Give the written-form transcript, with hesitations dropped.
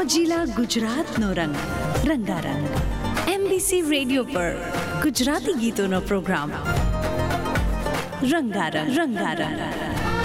જિલ્લા ગુજરાતનો રંગ રંગારંગ. MBC રેડિયો પર ગુજરાતી ગીતોનો પ્રોગ્રામ રંગારંગ.